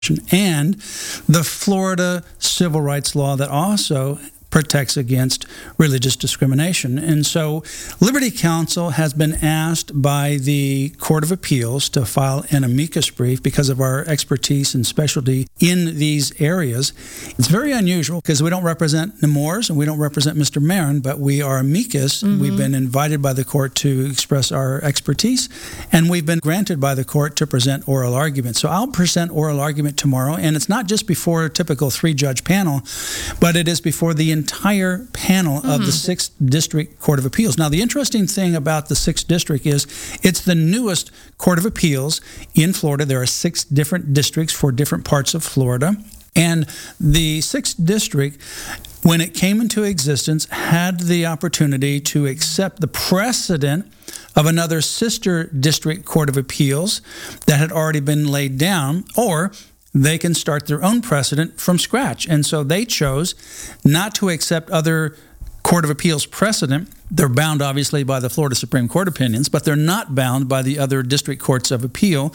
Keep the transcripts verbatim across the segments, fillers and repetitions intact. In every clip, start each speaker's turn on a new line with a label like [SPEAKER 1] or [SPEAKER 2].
[SPEAKER 1] and the Florida civil rights law that also protects against religious discrimination. And so Liberty Counsel has been asked by the Court of Appeals to file an amicus brief because of our expertise and specialty in these areas. It's very unusual because we don't represent Nemours and we don't represent Mister Marin, but we are amicus. Mm-hmm. We've been invited by the court to express our expertise, and we've been granted by the court to present oral argument. So I'll present oral argument tomorrow, and it's not just before a typical three-judge panel, but it is before the entire panel of mm-hmm. the sixth District Court of Appeals. Now, the interesting thing about the sixth District is it's the newest Court of Appeals in Florida. There are six different districts for different parts of Florida. And the sixth District, when it came into existence, had the opportunity to accept the precedent of another sister District Court of Appeals that had already been laid down, or they can start their own precedent from scratch. And so they chose not to accept other Court of Appeals precedent. They're bound, obviously, by the Florida Supreme Court opinions, but they're not bound by the other district courts of appeal.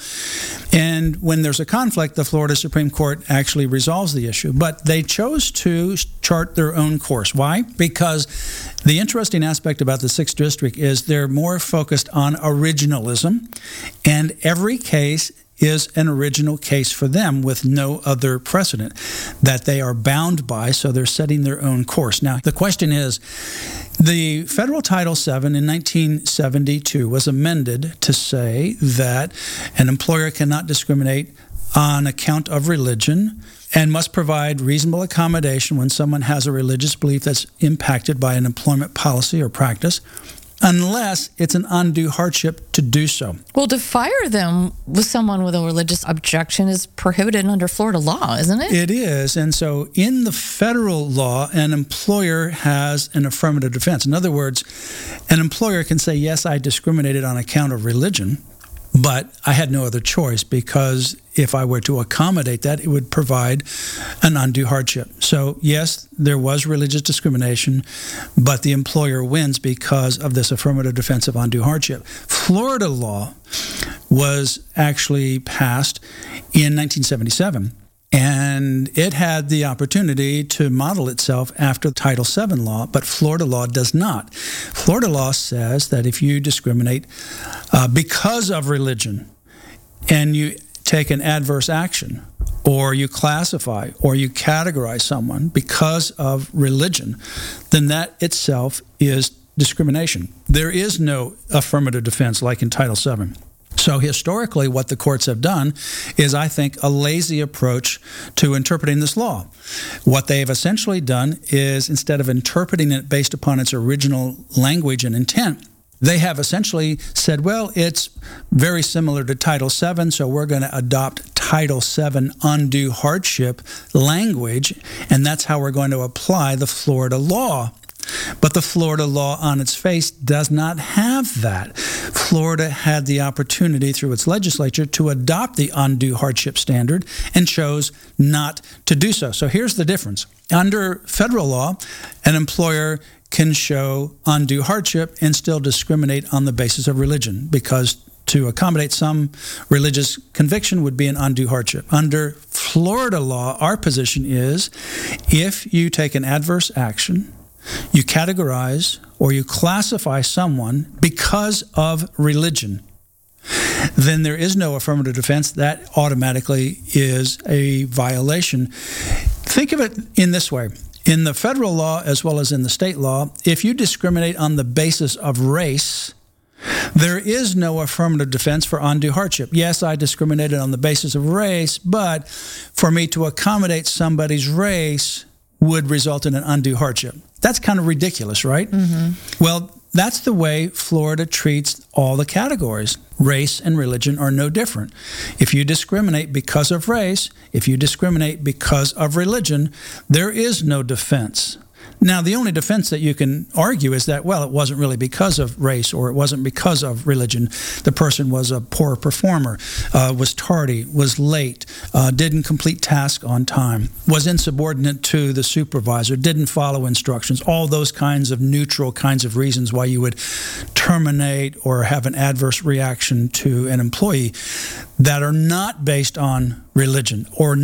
[SPEAKER 1] And when there's a conflict, the Florida Supreme Court actually resolves the issue. But they chose to chart their own course. Why? Because the interesting aspect about the sixth District is they're more focused on originalism, and every case is an original case for them with no other precedent that they are bound by, so they're setting their own course. Now, the question is, the federal Title seven in nineteen seventy-two was amended to say that an employer cannot discriminate on account of religion and must provide reasonable accommodation when someone has a religious belief that's impacted by an employment policy or practice, unless it's an undue hardship to do so.
[SPEAKER 2] Well, to fire them with someone with a religious objection is prohibited under Florida law, isn't it?
[SPEAKER 1] It is. And so in the federal law, an employer has an affirmative defense. In other words, an employer can say, yes, I discriminated on account of religion, but I had no other choice, because if I were to accommodate that, it would provide an undue hardship. So yes, there was religious discrimination, but the employer wins because of this affirmative defense of undue hardship. Florida law was actually passed in nineteen seventy-seven. And it had the opportunity to model itself after Title seven law, but Florida law does not. Florida law says that if you discriminate uh, because of religion, and you take an adverse action, or you classify or you categorize someone because of religion, then that itself is discrimination. There is no affirmative defense like in Title seven. So historically, what the courts have done is, I think, a lazy approach to interpreting this law. What they have essentially done is, instead of interpreting it based upon its original language and intent, they have essentially said, well, it's very similar to Title seven, so we're going to adopt Title seven undue hardship language, and that's how we're going to apply the Florida law. But the Florida law on its face does not have that. Florida had the opportunity through its legislature to adopt the undue hardship standard and chose not to do so. So here's the difference. Under federal law, an employer can show undue hardship and still discriminate on the basis of religion, because to accommodate some religious conviction would be an undue hardship. Under Florida law, our position is, if you take an adverse action, you categorize or you classify someone because of religion, then there is no affirmative defense. That automatically is a violation. Think of it in this way. In the federal law as well as in the state law, if you discriminate on the basis of race, there is no affirmative defense for undue hardship. Yes, I discriminated on the basis of race, but for me to accommodate somebody's race would result in an undue hardship. That's kind of ridiculous, right? Mm-hmm. Well, that's the way Florida treats all the categories. Race and religion are no different. If you discriminate because of race, if you discriminate because of religion, there is no defense. Now, the only defense that you can argue is that, well, it wasn't really because of race or it wasn't because of religion. The person was a poor performer, uh, was tardy, was late, uh, didn't complete tasks on time, was insubordinate to the supervisor, didn't follow instructions, all those kinds of neutral kinds of reasons why you would terminate or have an adverse reaction to an employee that are not based on religion or